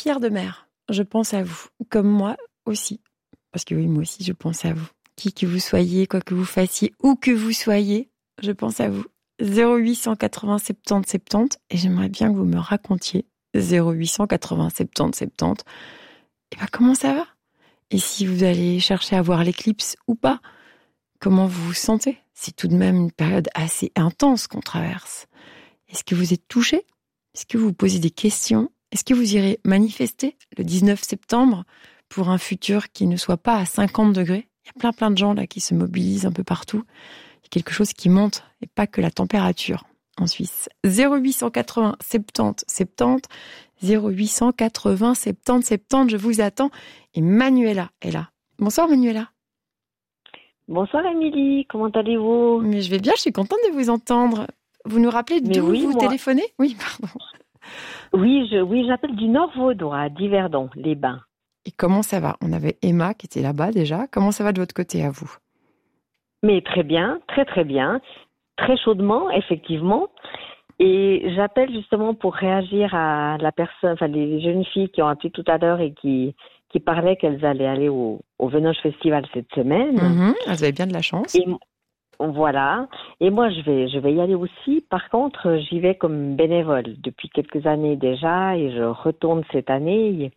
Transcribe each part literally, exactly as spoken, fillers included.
fière de mère. Je pense à vous, comme moi aussi. Parce que oui, moi aussi, je pense à vous. Qui que vous soyez, quoi que vous fassiez, où que vous soyez, je pense à vous. zéro huit cent quatre-vingts soixante-dix soixante-dix. Et j'aimerais bien que vous me racontiez, zéro huit cent quatre-vingts soixante-dix soixante-dix, et ben comment ça va? Et si vous allez chercher à voir l'éclipse ou pas, comment vous vous sentez? C'est tout de même une période assez intense qu'on traverse. Est-ce que vous êtes touché? Est-ce que vous vous posez des questions? Est-ce que vous irez manifester le dix-neuf septembre pour un futur qui ne soit pas à cinquante degrés? Il y a plein plein de gens là qui se mobilisent un peu partout. Il y a quelque chose qui monte et pas que la température en Suisse. zéro huit cent quatre-vingts soixante-dix soixante-dix, zéro huit cent quatre-vingts soixante-dix soixante-dix, je vous attends. Et Manuela est là. Bonsoir Manuela. Bonsoir Émilie, comment allez-vous? Mais je vais bien, je suis contente de vous entendre. Vous nous rappelez d'où oui, vous moi... téléphonez? Oui, pardon. Oui, je, oui, j'appelle du Nord Vaudois, à Diverdon, les Bains. Et comment ça va? On avait Emma qui était là-bas déjà. Comment ça va de votre côté à vous? Mais très bien, très très bien. Très chaudement, effectivement. Et j'appelle justement pour réagir à la personne, enfin les jeunes filles qui ont appelé tout à l'heure et qui, qui parlaient qu'elles allaient aller au, au Venoge Festival cette semaine. Mmh, elles avaient bien de la chance. Et, voilà. Et moi, je vais, je vais y aller aussi. Par contre, j'y vais comme bénévole depuis quelques années déjà et je retourne cette année.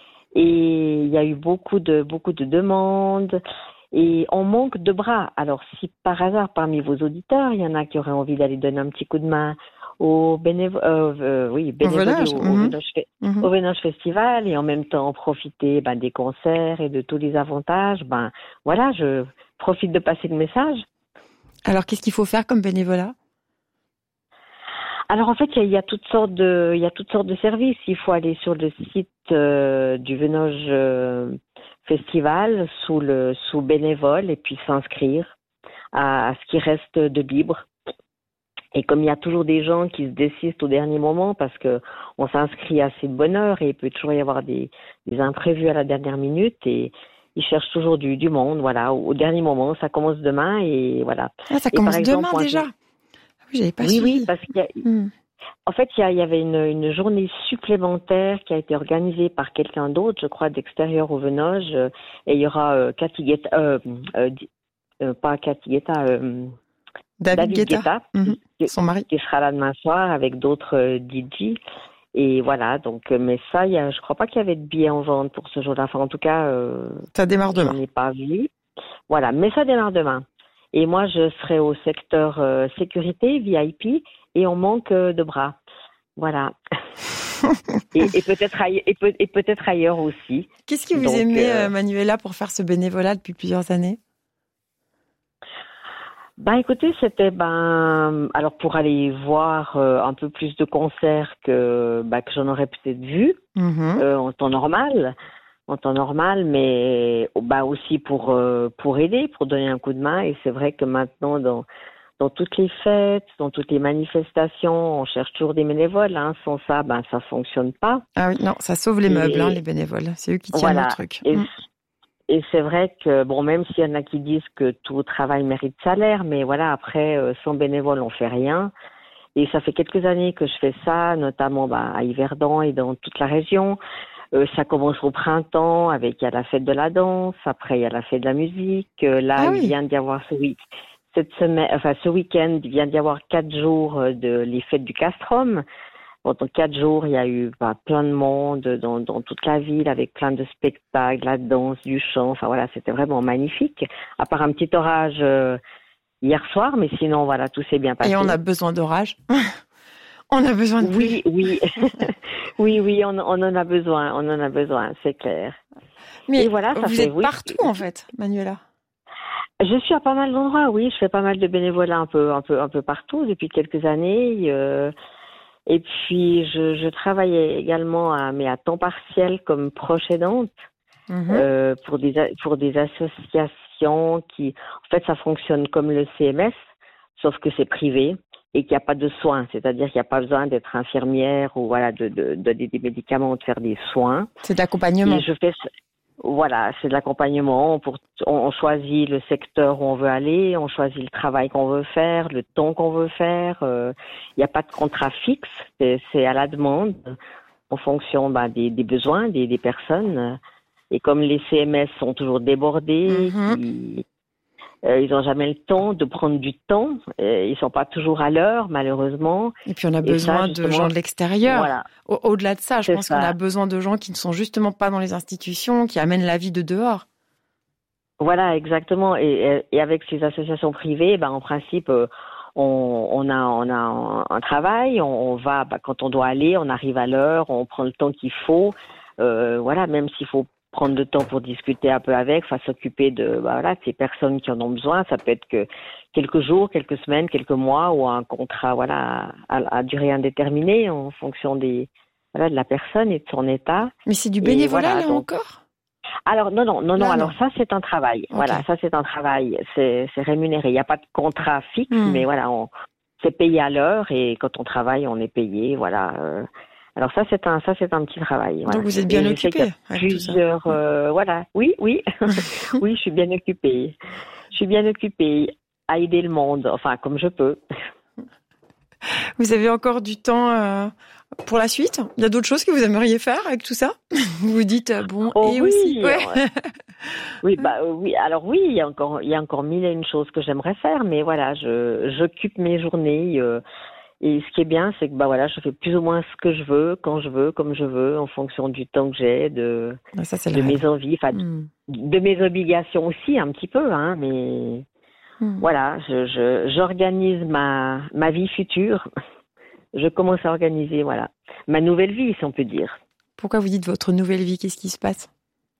Et il y a eu beaucoup de, beaucoup de demandes et on manque de bras. Alors, si par hasard, parmi vos auditeurs, il y en a qui auraient envie d'aller donner un petit coup de main au bénévo- euh, euh, oui, bénévoles au, mmh. au, Venoge, mmh. au Venoge Festival et en même temps profiter ben, des concerts et de tous les avantages, ben voilà, je profite de passer le message. Alors, qu'est-ce qu'il faut faire comme bénévolat? Alors en fait, il y, y a toutes sortes de, il y a toutes sortes de services. Il faut aller sur le site euh, du Venoge euh, Festival sous le sous bénévole et puis s'inscrire à, à ce qui reste de libre. Et comme il y a toujours des gens qui se désistent au dernier moment parce que on s'inscrit assez de bonne heure et il peut toujours y avoir des, des imprévus à la dernière minute et ils cherchent toujours du, du monde, voilà, au, au dernier moment. Ça commence demain et voilà. Ah, ça et commence exemple, demain déjà. Oui, j'avais pas oui, suivi. oui, parce qu'il y a, mmh. en fait, il y, a, il y avait une, une journée supplémentaire qui a été organisée par quelqu'un d'autre, je crois, d'extérieur au Venoge, euh, et il y aura euh, Cathy Guetta, euh, euh, euh, pas Cathy Guetta, euh, David, David Guetta, Guetta mmh. qui, son mari, qui sera là demain soir avec d'autres euh, D J. Et voilà, donc, euh, mais ça, il y a, je crois pas qu'il y avait de billets en vente pour ce jour-là. Enfin, en tout cas, euh, ça démarre demain. Je n'ai pas vu. Voilà, mais ça démarre demain. Et moi, je serai au secteur euh, sécurité, V I P, et on manque euh, de bras. Voilà. et, et, peut-être aille- et, peut- et peut-être ailleurs aussi. Qu'est-ce que vous Donc, aimez, euh, Manuela, pour faire ce bénévolat depuis plusieurs années? Ben écoutez, c'était ben alors pour aller voir euh, un peu plus de concerts que ben, que j'en aurais peut-être vu mmh. euh, en temps normal, en temps normal, mais ben aussi pour euh, pour aider, pour donner un coup de main. Et c'est vrai que maintenant dans dans toutes les fêtes, dans toutes les manifestations, on cherche toujours des bénévoles. Hein. Sans ça, ben ça fonctionne pas. Ah oui, non, ça sauve les Et, meubles, hein, les bénévoles. C'est eux qui tiennent voilà. le truc. Et, mmh. Et c'est vrai que, bon, même s'il y en a qui disent que tout travail mérite salaire, mais voilà, après, euh, sans bénévole, on fait rien. Et ça fait quelques années que je fais ça, notamment bah, à Yverdon et dans toute la région. Euh, ça commence au printemps avec il y a la fête de la danse, après il y a la fête de la musique. Euh, là, Ah oui. il vient d'y avoir ce week cette semaine, enfin ce week-end, il vient d'y avoir quatre jours de les fêtes du Castrum. Pendant quatre jours, il y a eu bah, plein de monde dans, dans toute la ville avec plein de spectacles, la danse, du chant. Enfin voilà, c'était vraiment magnifique. À part un petit orage euh, hier soir, mais sinon voilà, tout s'est bien passé. Et on a besoin d'orage. On a besoin de oui, pluie. oui, oui, oui, on, on en a besoin, on en a besoin, c'est clair. Mais et voilà, ça vous fait, êtes oui, partout en fait, Manuela. Je suis à pas mal d'endroits, oui. Je fais pas mal de bénévolat un peu, un peu, un peu partout depuis quelques années. Euh, Et puis, je, je travaille également, à, mais à temps partiel comme proche aidante Mmh. euh, pour des pour des associations qui, en fait, ça fonctionne comme le C M S, sauf que c'est privé et qu'il n'y a pas de soins. C'est-à-dire qu'il n'y a pas besoin d'être infirmière ou voilà de de donner des médicaments ou de faire des soins. C'est de l'accompagnement. Et je fais Voilà, c'est de l'accompagnement. Pour, on, on choisit le secteur où on veut aller, on choisit le travail qu'on veut faire, le temps qu'on veut faire. Il euh, n'y a pas de contrat fixe, c'est, c'est à la demande. en fonction bah, des, des besoins des, des personnes. Et comme les C M S sont toujours débordés, Mhm. qui, euh, ils n'ont jamais le temps de prendre du temps. Euh, ils sont pas toujours à l'heure, malheureusement. Et puis on a Et besoin ça, de justement, gens de l'extérieur. voilà, Au- Au-delà de ça, je c'est pense qu'on ça. a besoin de gens qui ne sont justement pas dans les institutions, qui amènent la vie de dehors. Voilà, exactement. Et, et avec ces associations privées, ben, en principe, euh, on, on, a, on a un, un travail, on, on va, ben, quand on doit aller, on arrive à l'heure, on prend le temps qu'il faut. Euh, voilà, même s'il faut prendre le temps pour discuter un peu avec, enfin s'occuper de, ben, voilà, de ces personnes qui en ont besoin. Ça peut être que quelques jours, quelques semaines, quelques mois, ou un contrat, voilà, à, à durée indéterminée en fonction des, voilà, de la personne et de son état. Mais c'est du Et bénévolat, voilà, là donc. encore? Alors non non non non Là, alors non. ça c'est un travail. Ok. Voilà, ça c'est un travail, c'est c'est rémunéré. Il n'y a pas de contrat fixe, Hmm. mais voilà, on c'est payé à l'heure et quand on travaille, on est payé, voilà. euh. Alors ça c'est un ça c'est un petit travail. Voilà. Donc vous êtes bien Et je sais qu'il y occupé a avec tout ça. plusieurs euh, voilà. Oui, oui. Oui, je suis bien occupée. Je suis bien occupée à aider le monde, enfin comme je peux. Vous avez encore du temps euh, pour la suite? Il y a d'autres choses que vous aimeriez faire avec tout ça? Vous vous dites, euh, bon, Oh et oui, aussi... Ouais. euh, oui, bah euh, oui. Alors oui, il y a encore, il y a encore mille et une choses que j'aimerais faire, mais voilà, je, j'occupe mes journées. Euh, et ce qui est bien, c'est que bah voilà, je fais plus ou moins ce que je veux, quand je veux, comme je veux, en fonction du temps que j'ai, de, Ah, ça, c'est le de rêve. mes envies, enfin, Hmm. de mes obligations aussi, un petit peu, hein. Mais Hmm. voilà, je, je, j'organise ma, ma vie future. Je commence à organiser, voilà, ma nouvelle vie, si on peut dire. Pourquoi vous dites votre nouvelle vie? Qu'est-ce qui se passe?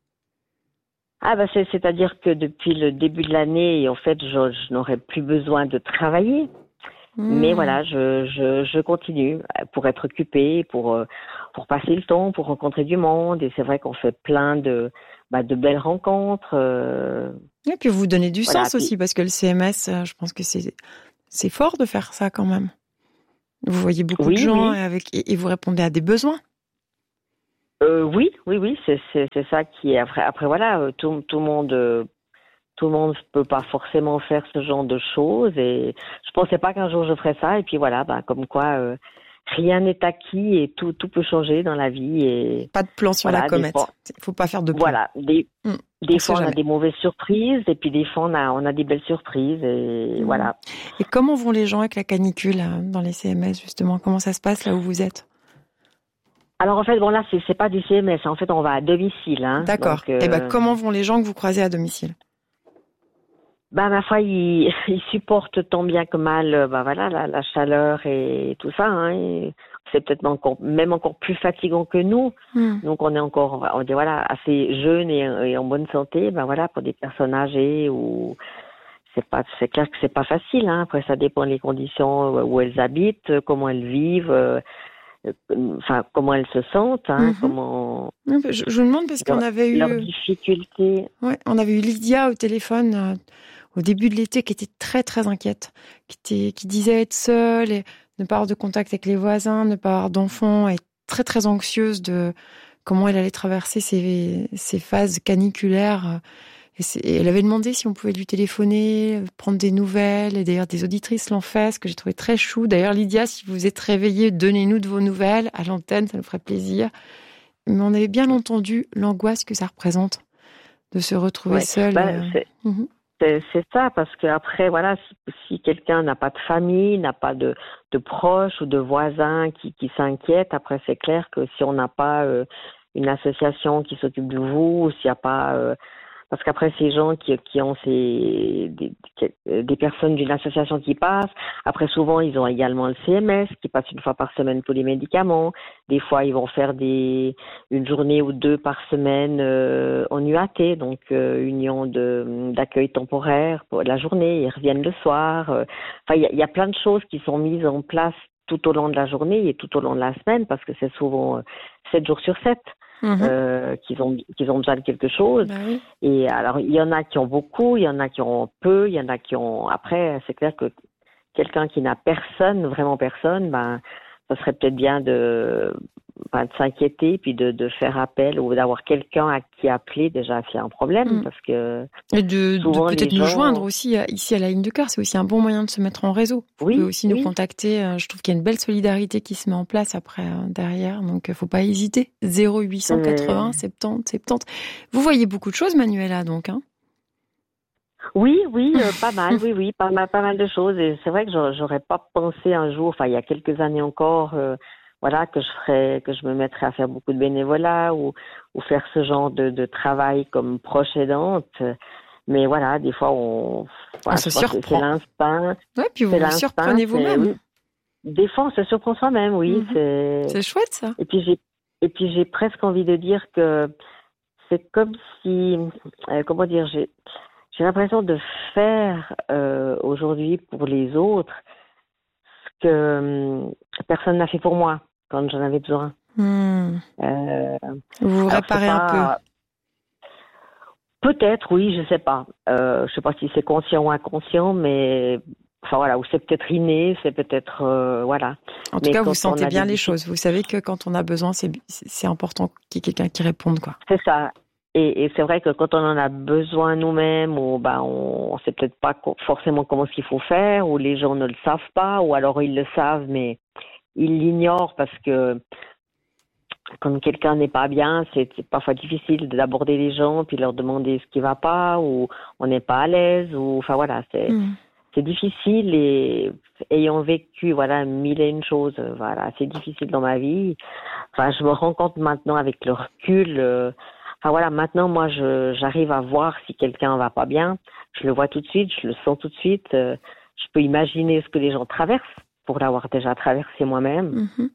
Ah bah c'est, c'est-à-dire que depuis le début de l'année, en fait, je, je n'aurai plus besoin de travailler. Mais Hmm. voilà, je, je, je continue pour être occupée, pour, euh, pour passer le temps, pour rencontrer du monde. Et c'est vrai qu'on fait plein de, bah, de belles rencontres. Euh, Et puis vous donnez du voilà. sens Puis, aussi, parce que le C M S, euh, je pense que c'est c'est fort de faire ça quand même. Vous voyez beaucoup de oui, gens oui. et, avec, et, et vous répondez à des besoins. Euh, oui, oui, oui, c'est, c'est, c'est ça qui est. Après, après voilà, euh, tout, tout le monde. Euh, Tout le monde ne peut pas forcément faire ce genre de choses et je pensais pas qu'un jour je ferais ça et puis voilà, bah, comme quoi euh, rien n'est acquis et tout, tout peut changer dans la vie et Pas de plan sur voilà, la des comète. fois, Il faut pas faire de plan. voilà, des, Hmm. des On fois sait on a jamais. des mauvaises surprises et puis des fois on a, on a des belles surprises et Hmm. voilà. Et comment vont les gens avec la canicule euh, dans les C M S justement? Comment ça se passe là où vous êtes? Alors en fait, bon là, c'est, c'est pas du C M S, en fait on va à domicile. Hein, D'accord. donc, euh, Et ben comment vont les gens que vous croisez à domicile? Bah ma foi, ils, ils supportent tant bien que mal, euh, bah voilà, la, la chaleur et tout ça. Hein, et c'est peut-être encore, même encore plus fatigant que nous. Hmm. Donc on est encore, on dit voilà, assez jeunes et, et en bonne santé. Bah voilà, pour des personnes âgées ou c'est pas, c'est clair que c'est pas facile. Hein. Après ça dépend des conditions où elles habitent, comment elles vivent, euh, enfin comment elles se sentent, hein, Mhm. comment Je, je vous demande parce qu'on leur, avait eu, leurs difficultés. ouais, on avait eu Lydia au téléphone euh, au début de l'été qui était très très inquiète, qui était, qui disait être seule et ne pas avoir de contact avec les voisins, ne pas avoir d'enfants, et très très anxieuse de comment elle allait traverser ces, ces phases caniculaires. Et, c'est, et elle avait demandé si on pouvait lui téléphoner, prendre des nouvelles. Et d'ailleurs, des auditrices l'ont fait, ce que j'ai trouvé très chou. D'ailleurs, Lydia, si vous êtes réveillée, donnez-nous de vos nouvelles à l'antenne, ça nous ferait plaisir. Mais on avait bien entendu l'angoisse que ça représente de se retrouver Ouais. seule. Bah, euh... c'est, mm-hmm. c'est, c'est ça, parce que après, voilà, si, si quelqu'un n'a pas de famille, n'a pas de, de proches ou de voisins qui, qui s'inquiètent, après c'est clair que si on n'a pas euh, une association qui s'occupe de vous, ou s'il n'y a pas euh, parce qu'après ces gens qui, qui ont ces des, des personnes d'une association qui passent, après souvent ils ont également le C M S qui passe une fois par semaine pour les médicaments. Des fois ils vont faire des une journée ou deux par semaine euh, en U A T, donc euh, union de d'accueil temporaire pour la journée. Ils reviennent le soir. Euh, enfin il y a, y a plein de choses qui sont mises en place tout au long de la journée et tout au long de la semaine parce que c'est souvent sept jours sur sept. Mmh. Euh, qu'ils ont qu'ils ont besoin de quelque chose. Bah oui. Et alors il y en a qui ont beaucoup, il y en a qui ont peu, il y en a qui ont. Après, c'est clair que quelqu'un qui n'a personne, vraiment personne, ben ça serait peut-être bien de enfin, de s'inquiéter, puis de, de faire appel ou d'avoir quelqu'un à qui appeler déjà s'il y a un problème, mmh. parce que et de, de peut-être nous gens... joindre aussi ici à la ligne de cœur, c'est aussi un bon moyen de se mettre en réseau. Vous oui, pouvez aussi oui. nous contacter. Je trouve qu'il y a une belle solidarité qui se met en place après derrière, donc faut pas hésiter. zéro huit cent quatre-vingts soixante-dix soixante-dix. Vous voyez beaucoup de choses, Manuela, donc. Hein Oui, oui, euh, pas mal, oui, oui, pas mal, pas mal de choses. Et c'est vrai que j'aurais pas pensé un jour, enfin il y a quelques années encore, euh, voilà, que je ferais, que je me mettrais à faire beaucoup de bénévolat ou ou faire ce genre de, de travail comme proche aidante. Mais voilà, des fois on, voilà, on se surprend. C'est l'instinct. Ouais, puis vous vous surprenez vous-même. Oui. Des fois on se surprend soi-même, oui. Mm-hmm. C'est. C'est chouette ça. Et puis j'ai, et puis j'ai presque envie de dire que c'est comme si, euh, comment dire, j'ai J'ai l'impression de faire euh, aujourd'hui pour les autres ce que euh, personne n'a fait pour moi quand j'en avais besoin. Mmh. Euh, vous vous réparez pas... un peu. Peut-être, oui, je sais pas. Euh, je sais pas si c'est conscient ou inconscient, mais enfin voilà, ou c'est peut-être inné, c'est peut-être euh, voilà. En tout mais cas, vous sentez bien les choses. Vous savez que quand on a besoin, c'est c'est important qu'il y ait quelqu'un qui réponde, quoi. C'est ça. Et, et c'est vrai que quand on en a besoin nous-mêmes, ou ben on ne sait peut-être pas forcément comment ce qu'il faut faire, ou les gens ne le savent pas, ou alors ils le savent mais ils l'ignorent parce que quand quelqu'un n'est pas bien, c'est, c'est parfois difficile d'aborder les gens puis leur demander ce qui va pas, ou on n'est pas à l'aise, ou enfin voilà, c'est mmh. c'est difficile. Et ayant vécu voilà mille et une choses, voilà, c'est difficile dans ma vie. Enfin, je me rends compte maintenant avec le recul. Euh, Enfin voilà, maintenant moi je j'arrive à voir si quelqu'un va pas bien, je le vois tout de suite, je le sens tout de suite, euh, je peux imaginer ce que les gens traversent pour l'avoir déjà traversé moi-même. Mmh.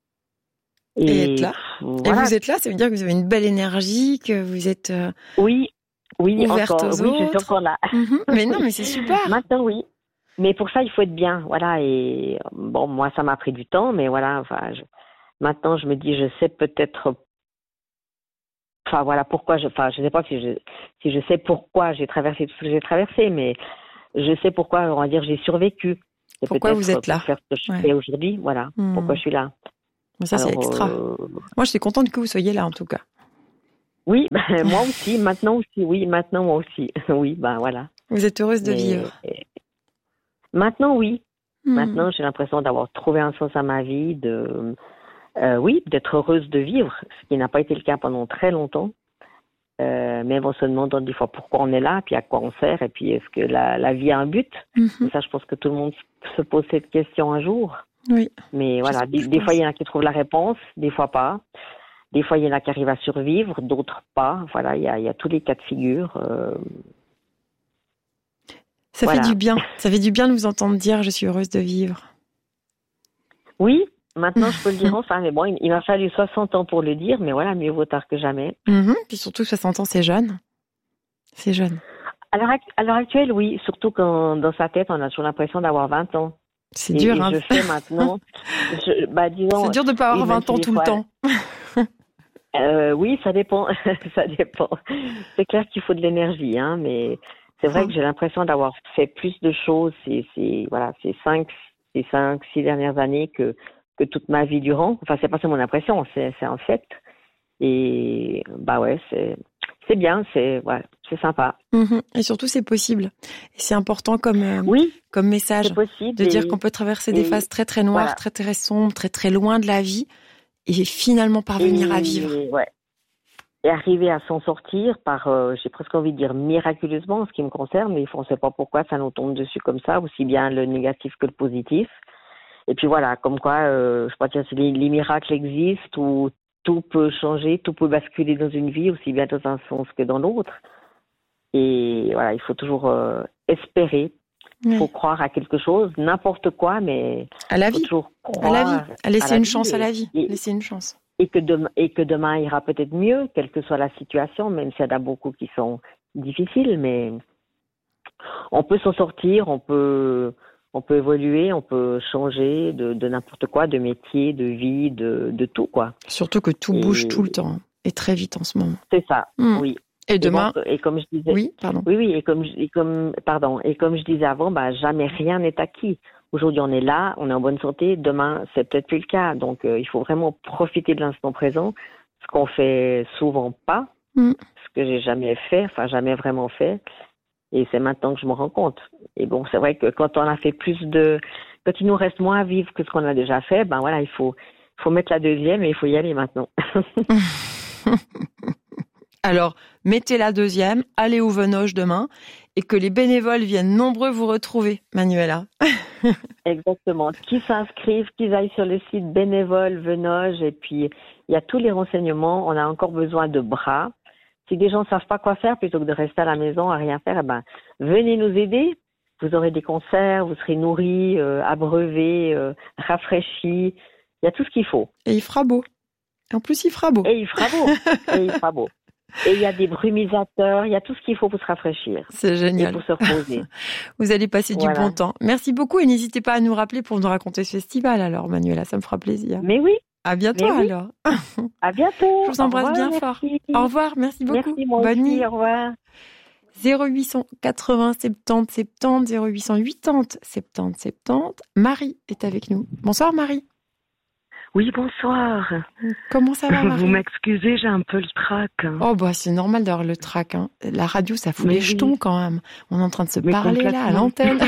Et, et être là. Voilà. Et vous êtes là, ça veut dire que vous avez une belle énergie, que vous êtes euh, oui, oui, ouverte encore, aux oui, autres. Je suis encore là. Mmh. Mais non, mais c'est super. Maintenant oui, mais pour ça il faut être bien, voilà. Et bon, moi ça m'a pris du temps, mais voilà, enfin je, maintenant je me dis je sais peut-être. Enfin voilà pourquoi je, enfin je sais pas si je, si je sais pourquoi j'ai traversé tout ce que j'ai traversé, mais je sais pourquoi, on va dire, j'ai survécu. C'est pourquoi vous êtes là pour faire ce que je ouais. fais aujourd'hui, voilà. Mmh. Pourquoi je suis là. Mais ça Alors, c'est extra. Euh... Moi je suis contente que vous soyez là en tout cas. Oui, ben, moi aussi, maintenant aussi, oui, maintenant moi aussi, oui, ben voilà. Vous êtes heureuse de mais, vivre. Maintenant oui, mmh. Maintenant j'ai l'impression d'avoir trouvé un sens à ma vie, de Euh, oui, d'être heureuse de vivre, ce qui n'a pas été le cas pendant très longtemps. Euh, mais on se demande des fois pourquoi on est là, puis à quoi on sert, et puis est-ce que la, la vie a un but. Mm-hmm. Ça, je pense que tout le monde se pose cette question un jour. Oui. Mais voilà, des, des fois, il y en a qui trouvent la réponse, des fois pas. Des fois, il y en a qui arrivent à survivre, d'autres pas. Voilà, il y a, il y a tous les cas de figure. Euh... Ça voilà. fait du bien. Ça fait du bien de vous entendre dire « je suis heureuse de vivre ». Oui. Maintenant, je peux le dire enfin, mais bon, il, il m'a fallu soixante ans pour le dire, mais voilà, mieux vaut tard que jamais. Mmh, puis surtout, soixante ans, c'est jeune. C'est jeune. À l'heure, à l'heure actuelle, oui, surtout quand dans sa tête, on a toujours l'impression d'avoir vingt ans. C'est et, dur, et hein. Je fais maintenant. je, bah, disons, c'est dur de ne pas avoir vingt ans tout fois, le temps. euh, oui, ça dépend. ça dépend. C'est clair qu'il faut de l'énergie, hein, mais c'est vrai que j'ai l'impression d'avoir fait plus de choses ces, ces, voilà, ces cinq, ces cinq, six dernières années que que toute ma vie durant. Enfin, c'est pas ça mon impression, c'est, c'est un fait. Et bah ouais, c'est, c'est bien, c'est, ouais, c'est sympa. Mmh. Et surtout, c'est possible. Et c'est important comme, euh, oui, comme message c'est possible de et, dire qu'on peut traverser des phases très très noires, voilà. très très sombres, très très loin de la vie, et finalement parvenir et, à vivre. Ouais. Et arriver à s'en sortir par, euh, j'ai presque envie de dire miraculeusement en ce qui me concerne, mais on ne sait pas pourquoi ça nous tombe dessus comme ça, aussi bien le négatif que le positif. Et puis voilà, comme quoi, euh, je crois que les, les miracles existent, où tout peut changer, tout peut basculer dans une vie, aussi bien dans un sens que dans l'autre. Et voilà, il faut toujours euh, espérer, il oui. faut croire à quelque chose, n'importe quoi, mais à la vie, toujours à la vie, à laisser à une vie chance et, à la vie, et, laisser une chance. Et que, demain, et que demain ira peut-être mieux, quelle que soit la situation, même s'il y en a beaucoup qui sont difficiles, mais on peut s'en sortir, on peut... On peut évoluer, on peut changer de, de n'importe quoi, de métier, de vie, de, de tout, quoi. Surtout que tout et... bouge tout le temps, et très vite en ce moment. C'est ça, mmh. oui. Et demain. Et, bon, et comme je disais. Oui, pardon. Oui, oui, et comme, et comme, pardon, et comme je disais avant, bah, jamais rien n'est acquis. aujourd'hui on est là, on est en bonne santé, demain c'est peut-être plus le cas. Donc euh, il faut vraiment profiter de l'instant présent, ce qu'on fait souvent pas, mm. ce que j'ai jamais fait, enfin jamais vraiment fait. Et c'est maintenant que je me rends compte. Et bon, c'est vrai que quand on a fait plus de, quand il nous reste moins à vivre que ce qu'on a déjà fait, ben voilà, il faut, faut mettre la deuxième et il faut y aller maintenant. Alors, mettez la deuxième, allez au Venoge demain et que les bénévoles viennent nombreux vous retrouver, Manuela. Exactement. Qu'ils s'inscrivent, qu'ils aillent sur le site bénévole Venoge et puis il y a tous les renseignements. On a encore besoin de bras. Si des gens ne savent pas quoi faire, plutôt que de rester à la maison à rien faire, eh ben, venez nous aider. Vous aurez des concerts, vous serez nourris, euh, abreuvés, euh, rafraîchis. Il y a tout ce qu'il faut. Et il fera beau. En plus, il fera beau. Et il fera beau. Et il fera beau. Et il y a des brumisateurs, il y a tout ce qu'il faut pour se rafraîchir. C'est génial. Et pour se reposer. Vous allez passer voilà. du bon temps. Merci beaucoup et n'hésitez pas à nous rappeler pour nous raconter ce festival alors, Manuela, ça me fera plaisir. Mais oui. À bientôt oui. alors. À bientôt. Je vous embrasse revoir, bien merci. fort. Au revoir, merci beaucoup. Merci, moi Bonne aussi, nuit. Au revoir. zéro huit cent quatre-vingts soixante-dix soixante-dix, zéro huit cent quatre-vingt soixante-dix soixante-dix. Marie est avec nous. Bonsoir Marie. Oui, bonsoir. Comment ça va, Marie? Vous m'excusez, j'ai un peu le trac. Oh, bah, c'est normal d'avoir le trac, hein. La radio, ça fout Mais les oui. jetons quand même. On est en train de se Mais parler là, à l'antenne.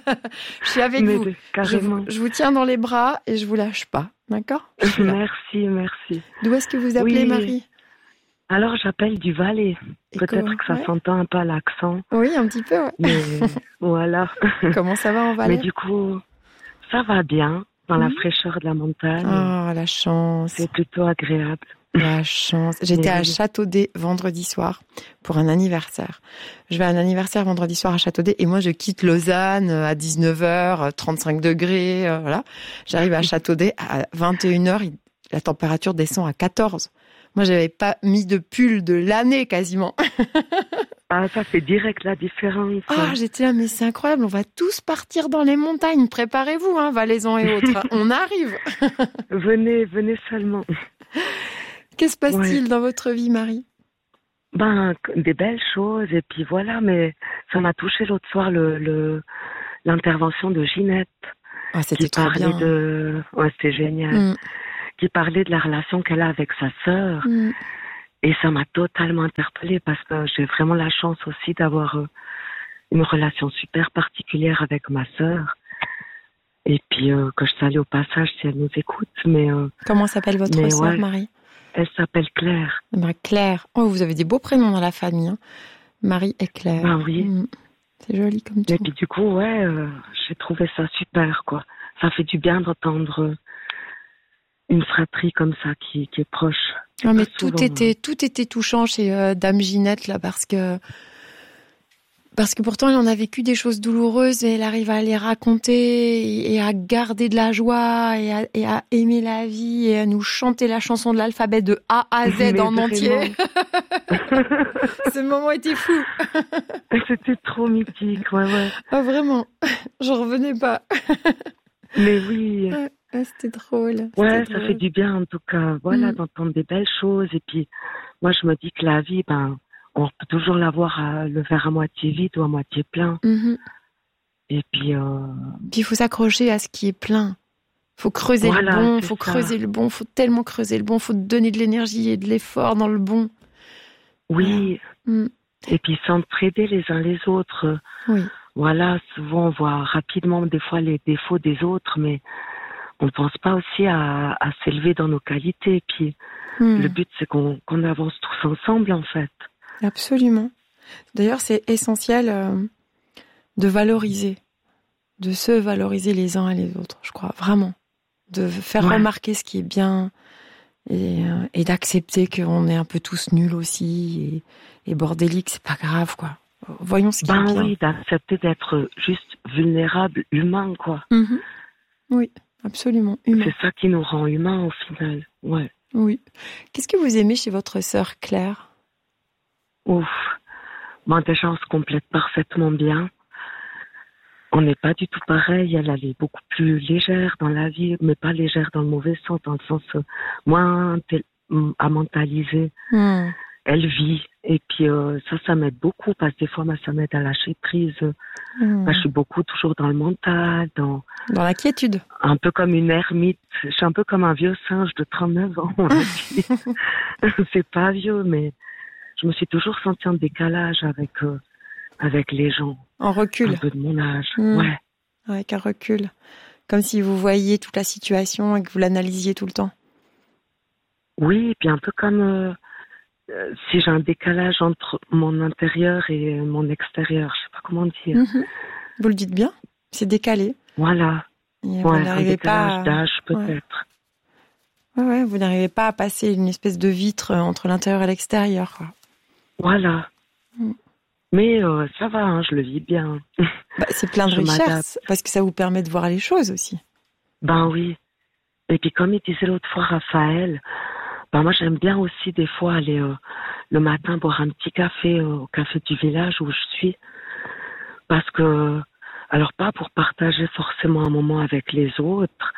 Je suis avec Mais vous. Carrément. Je, je vous tiens dans les bras et je vous lâche pas. D'accord? Merci, merci. D'où est-ce que vous appelez, oui. Marie? Alors, j'appelle du Valais. Et Peut-être comment... que ça ouais. s'entend un peu à l'accent. Oui, un petit peu, ouais. Mais voilà. Comment ça va en Valais? Mais du coup, ça va bien. Dans mmh. la fraîcheur de la montagne. Oh, la chance. C'est plutôt agréable. La chance. J'étais oui. à Châteaudet vendredi soir pour un anniversaire. Je vais à un anniversaire vendredi soir à Châteaudet et moi je quitte Lausanne à dix-neuf heures, trente-cinq degrés, euh, voilà. J'arrive à Châteaudet à vingt et une heures, la température descend à quatorze. Moi j'avais pas mis de pull de l'année quasiment. Ah, ça fait direct la différence. Ah, j'étais là, mais c'est incroyable, on va tous partir dans les montagnes. Préparez-vous, hein, Valaisans et autres. On arrive. Venez, venez seulement. Qu'est-ce se passe-t-il ouais. dans votre vie, Marie? Ben, des belles choses, et puis voilà, mais ça m'a touché l'autre soir, le, le, l'intervention de Ginette. Ah, c'était qui trop parlait bien. de, ouais, c'était génial. Mm. Qui parlait de la relation qu'elle a avec sa sœur. Mm. Et ça m'a totalement interpellée parce que j'ai vraiment la chance aussi d'avoir euh, une relation super particulière avec ma sœur. Et puis euh, que je salue au passage si elle nous écoute. Mais euh, comment s'appelle votre sœur, ouais, Marie? Elle s'appelle Claire. Ben, Claire. Oh, vous avez des beaux prénoms dans la famille. Hein. Marie et Claire. Ben oui. Mmh. C'est joli comme tout. Et puis du coup, ouais, euh, j'ai trouvé ça super, quoi. Ça fait du bien d'entendre une fratrie comme ça qui, qui est proche. Non, mais tout souvent, était, hein. tout était touchant chez euh, Dame Ginette, là, parce que, parce que pourtant, elle en a vécu des choses douloureuses et elle arrive à les raconter et à garder de la joie et à, et à aimer la vie et à nous chanter la chanson de l'alphabet de A à Z mais en vraiment. Entier. Ce moment était fou. C'était trop mythique, ouais, ouais. Ah, vraiment. J'en revenais pas. Mais oui. Ah, c'était drôle. Ouais, c'était ça drôle. fait du bien en tout cas, voilà, mm. d'entendre des belles choses. Et puis, moi, je me dis que la vie, ben, on peut toujours la voir à, le verre à moitié vide ou à moitié plein. Mm-hmm. Et puis, euh... puis il faut s'accrocher à ce qui est plein. Faut creuser voilà, le bon, faut ça. creuser le bon, faut tellement creuser le bon, faut donner de l'énergie et de l'effort dans le bon. Oui. Mm. Et puis s'entraider les uns les autres. Oui. Voilà, souvent on voit rapidement des fois les défauts des autres, mais on ne pense pas aussi à, à s'élever dans nos qualités. Et puis, mmh. le but, c'est qu'on, qu'on avance tous ensemble, en fait. Absolument. D'ailleurs, c'est essentiel euh, de valoriser, de se valoriser les uns et les autres, je crois, vraiment. De faire ouais. remarquer ce qui est bien et, euh, et d'accepter qu'on est un peu tous nuls aussi et, et bordéliques, c'est pas grave, quoi. Voyons ce qui ben est bien. Oui, d'accepter d'être juste vulnérable, humain, quoi. Mmh. Oui. Absolument, humain. C'est ça qui nous rend humains au final, ouais. Oui. Qu'est-ce que vous aimez chez votre sœur Claire? Ouf, bon, déjà on se complète parfaitement bien. On n'est pas du tout pareil, elle, elle est beaucoup plus légère dans la vie, mais pas légère dans le mauvais sens, dans le sens euh, moins tel- à mentaliser. Mm. Elle vit, Et puis euh, ça, ça m'aide beaucoup parce que des fois, moi, ça m'aide à lâcher prise. Mmh. Bah, je suis beaucoup toujours dans le mental, dans... Dans la quiétude. Un peu comme une ermite. Je suis un peu comme un vieux singe de trente-neuf ans. C'est pas vieux, mais je me suis toujours sentie en décalage avec, euh, avec les gens. En recul. Un peu de mon âge, mmh. ouais. Avec un recul. Comme si vous voyiez toute la situation et que vous l'analysiez tout le temps. Oui, et puis un peu comme... Euh, Euh, si j'ai un décalage entre mon intérieur et mon extérieur, je sais pas comment dire. Mmh. Vous le dites bien, c'est décalé. Voilà. Et ouais, vous n'arrivez un décalage pas à... d'âge peut-être. Ouais. Ouais, ouais, vous n'arrivez pas à passer une espèce de vitre entre l'intérieur et l'extérieur, quoi. Voilà. Mmh. Mais euh, ça va, hein, je le vis bien. Bah, c'est plein de richesses, parce que ça vous permet de voir les choses aussi. Ben oui. Et puis comme il disait l'autre fois Raphaël, ben moi j'aime bien aussi des fois aller euh, le matin boire un petit café euh, au café du village où je suis. Parce que, alors pas pour partager forcément un moment avec les autres,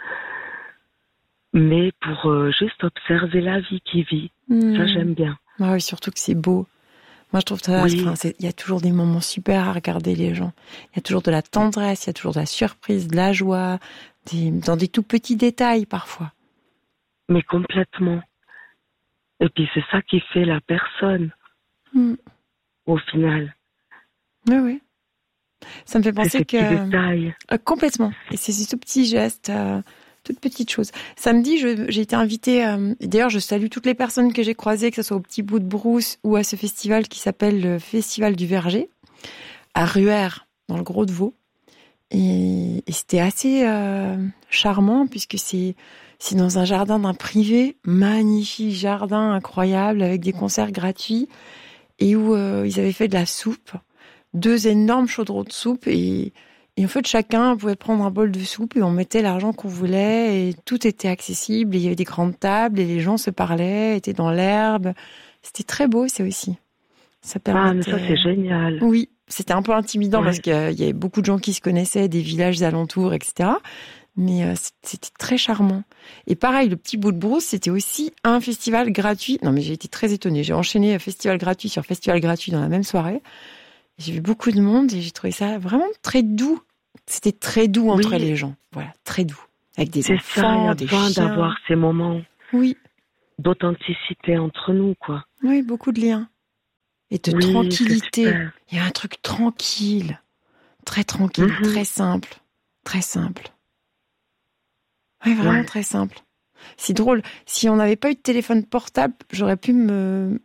mais pour euh, juste observer la vie qui vit. Mmh. Ça j'aime bien. Ah oui, surtout que c'est beau. Moi je trouve ça, oui. Il y a toujours des moments super à regarder les gens. Il y a toujours de la tendresse, il y a toujours de la surprise, de la joie, des, dans des tout petits détails parfois. Mais complètement. Et puis c'est ça qui fait la personne, mmh. au final. Oui, oui. Ça me fait penser c'est que... Ces petits détails. Euh, complètement. Et c'est ces tout petits gestes, euh, toutes petites choses. Samedi, je, j'ai été invitée... Euh, d'ailleurs, je salue toutes les personnes que j'ai croisées, que ce soit au Petit Bout de Brousse ou à ce festival qui s'appelle le Festival du Verger, à Ruère, dans le Gros de Vaud. Et, et c'était assez euh, charmant, puisque c'est... C'est dans un jardin d'un privé, magnifique jardin incroyable, avec des concerts gratuits, et où euh, ils avaient fait de la soupe, deux énormes chaudrons de soupe, et, et en fait chacun pouvait prendre un bol de soupe, et on mettait l'argent qu'on voulait, et tout était accessible, et il y avait des grandes tables, et les gens se parlaient, étaient dans l'herbe. C'était très beau, ça aussi. Ça permettait... Ah, mais ça c'est génial. Oui, c'était un peu intimidant, ouais. Parce qu'il y avait beaucoup de gens qui se connaissaient, des villages alentours, et cetera, mais euh, c'était très charmant. Et pareil, le Petit Bout de Brousse, c'était aussi un festival gratuit. Non, mais j'ai été très étonnée. J'ai enchaîné un festival gratuit sur festival gratuit dans la même soirée. J'ai vu beaucoup de monde et j'ai trouvé ça vraiment très doux. C'était très doux entre oui. les gens. Voilà, très doux. Avec des c'est enfants, ça, des besoin chiens. D'avoir ces moments oui. d'authenticité entre nous, quoi. Oui, beaucoup de liens. Et de oui, tranquillité. Il y a un truc tranquille. Très tranquille, mm-hmm. très simple. Très simple. Oui, vraiment ouais. très simple. C'est drôle. Si on n'avait pas eu de téléphone portable, j'aurais pu me,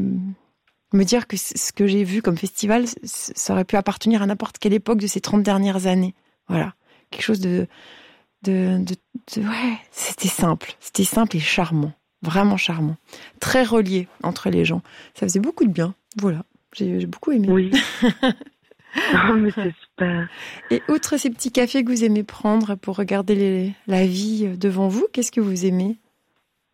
me dire que ce que j'ai vu comme festival, ça aurait pu appartenir à n'importe quelle époque de ces trente dernières années. Voilà. Quelque chose de... de, de, de ouais, c'était simple. C'était simple et charmant. Vraiment charmant. Très relié entre les gens. Ça faisait beaucoup de bien. Voilà. J'ai, j'ai beaucoup aimé. Oui. Non, mais c'est super. Et outre ces petits cafés que vous aimez prendre pour regarder les, la vie devant vous, qu'est-ce que vous aimez, Marie ?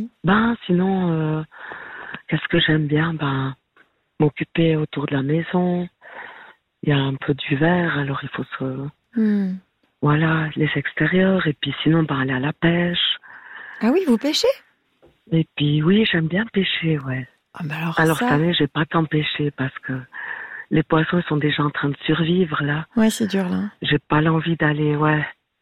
Ben, sinon, euh, qu'est-ce que j'aime bien ? Ben, m'occuper autour de la maison. Il y a un peu d'hiver, alors il faut se... Hmm. Voilà, les extérieurs. Et puis sinon, ben, aller à la pêche. Ah oui, vous pêchez ? Et puis oui, j'aime bien pêcher, ouais. Ah ben alors alors ça... cette année, j'ai pas tant pêché parce que... Les poissons, ils sont déjà en train de survivre, là. Ouais, c'est dur, là. J'ai pas l'envie d'aller, ouais.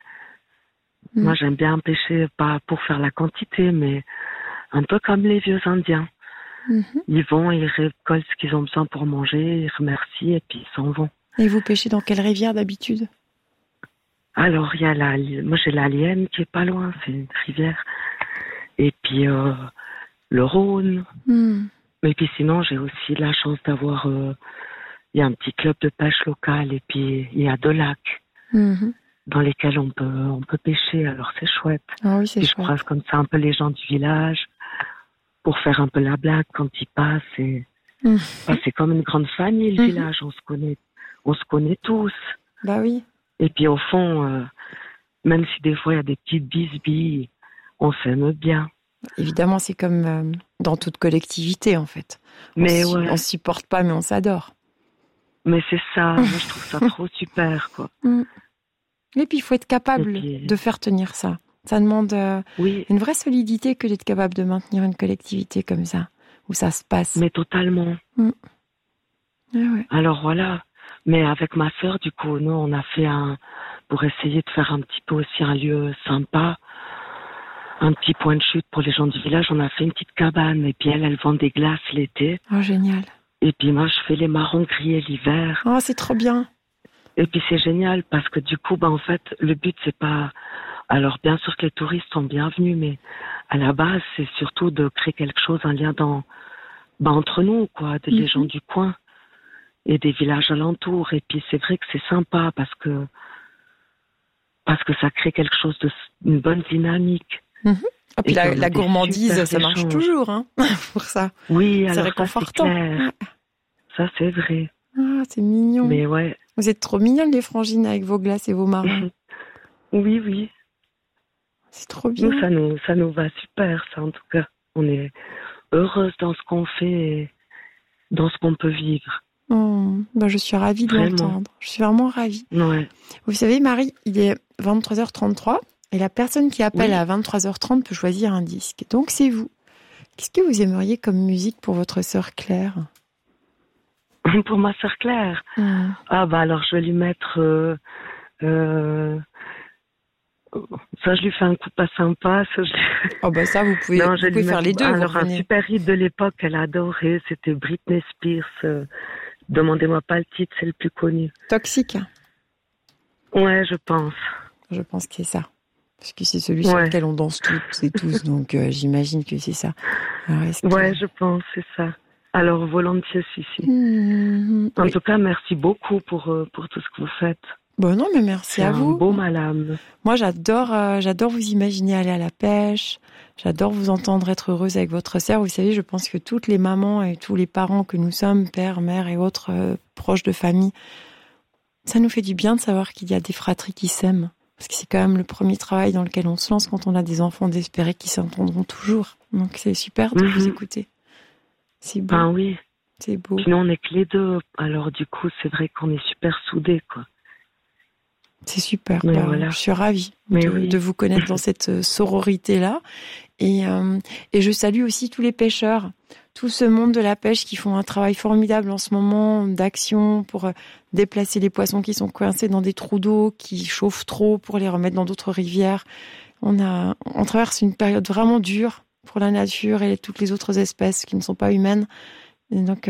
Mm. Moi, j'aime bien pêcher, pas pour faire la quantité, mais un peu comme les vieux Indiens. Mm-hmm. Ils vont, ils récoltent ce qu'ils ont besoin pour manger, ils remercient, et puis ils s'en vont. Et vous pêchez dans quelle rivière, d'habitude ? Alors, il y a la... Moi, j'ai la Lienne qui est pas loin, c'est une rivière. Et puis, euh, le Rhône. Mm. Et puis sinon, j'ai aussi la chance d'avoir... Euh, il y a un petit club de pêche local et puis il y a deux lacs mmh. dans lesquels on peut, on peut pêcher. Alors c'est chouette. Ah oui, c'est puis chouette. Je croise comme ça un peu les gens du village pour faire un peu la blague quand ils passent. Et... Mmh. Enfin, c'est comme une grande famille, le mmh. village. On se connaît, on se connaît tous. Bah oui. Et puis au fond, euh, même si des fois il y a des petites bisbilles, on s'aime bien. Évidemment, c'est comme euh, dans toute collectivité en fait. On mais s- ouais. on s'y porte pas, mais on s'adore. Mais c'est ça, moi je trouve ça trop super, quoi. Et puis il faut être capable puis... de faire tenir ça. Ça demande euh, oui. une vraie solidité que d'être capable de maintenir une collectivité comme ça. où ça se passe. Mais totalement. Mmh. Ah ouais. Alors voilà. Mais avec ma sœur, du coup, nous, on a fait un, pour essayer de faire un petit peu aussi un lieu sympa, un petit point de chute pour les gens du village, on a fait une petite cabane. Et puis elle, elle vend des glaces l'été. Oh, génial. Et puis moi, je fais les marrons grillés l'hiver. Oh, c'est trop bien. Et puis c'est génial parce que du coup, bah, en fait, le but, c'est pas... Alors bien sûr que les touristes sont bienvenus, mais à la base, c'est surtout de créer quelque chose, un lien dans, bah, entre nous, quoi, des Mhm. gens du coin et des villages alentours. Et puis c'est vrai que c'est sympa parce que parce que ça crée quelque chose de une bonne dynamique. Mhm. Et puis Et la, on a la des gourmandise, super ça marche échanges. toujours, hein, pour ça. Oui, C'est alors réconfortant. ça c'est clair. Ça c'est vrai. Ah, c'est mignon. Mais ouais. Vous êtes trop mignonnes, les frangines, avec vos glaces et vos marrons. Oui, oui. C'est trop bien. Nous, ça nous, ça nous va super, ça, en tout cas. On est heureuse dans ce qu'on fait et dans ce qu'on peut vivre. Oh, bah je suis ravie de Vraiment. l'entendre. Je suis vraiment ravie. Ouais. Vous savez, Marie, il est vingt-trois heures trente-trois et la personne qui appelle Oui. à vingt-trois heures trente peut choisir un disque. Donc, c'est vous. Qu'est-ce que vous aimeriez comme musique pour votre sœur Claire? Pour ma sœur Claire. Hmm. Ah, bah alors, je vais lui mettre... Euh, euh, ça, je lui fais un coup pas sympa. Ça, je... Oh bah ça, vous pouvez, Non, vous je vais pouvez lui faire mettre- les deux. vous Alors, un revenez. super hit de l'époque qu'elle adorait, c'était Britney Spears. euh, Demandez-moi pas le titre, c'est le plus connu. Toxique, Ouais, je pense. je pense que c'est ça. Parce que c'est celui sur Ouais. lequel on danse toutes et tous, donc euh, j'imagine que c'est ça. Alors, est-ce que- Ouais, je pense, c'est ça. Alors, volontiers, si, si. Hmm, En oui. tout cas, merci beaucoup pour, euh, pour tout ce que vous faites. Bon, non, mais merci C'est à un vous. beau malade. Moi, j'adore, euh, j'adore vous imaginer aller à la pêche. J'adore vous entendre être heureuse avec votre sœur. Vous savez, je pense que toutes les mamans et tous les parents que nous sommes, pères, mères et autres euh, proches de famille, ça nous fait du bien de savoir qu'il y a des fratries qui s'aiment. Parce que c'est quand même le premier travail dans lequel on se lance quand on a des enfants, d'espérer qu'ils s'entendront toujours. Donc c'est super de Mhm. vous écouter. C'est beau, Ben oui. c'est beau. Puis nous, on est que les deux. Alors, du coup, c'est vrai qu'on est super soudés, quoi. C'est super. Mais Bah, voilà. Je suis ravie Mais de, oui. de vous connaître dans cette euh, sororité-là. Et, euh, et je salue aussi tous les pêcheurs, tout ce monde de la pêche qui font un travail formidable en ce moment d'action pour euh, déplacer les poissons qui sont coincés dans des trous d'eau, qui chauffent trop pour les remettre dans d'autres rivières. On a, on traverse une période vraiment dure pour la nature et toutes les autres espèces qui ne sont pas humaines. Et donc,